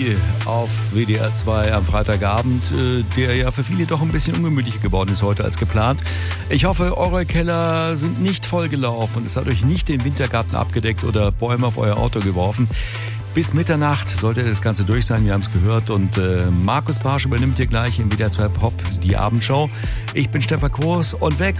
Party auf WDR 2 am Freitagabend, der ja für viele doch ein bisschen ungemütlicher geworden ist heute als geplant. Ich hoffe, eure Keller sind nicht voll gelaufen und es hat euch nicht den Wintergarten abgedeckt oder Bäume auf euer Auto geworfen. Bis Mitternacht sollte das Ganze durch sein, wir haben es gehört. Und Markus Barsch übernimmt hier gleich im WDR 2 Pop die Abendshow. Ich bin Stefan Kurs und weg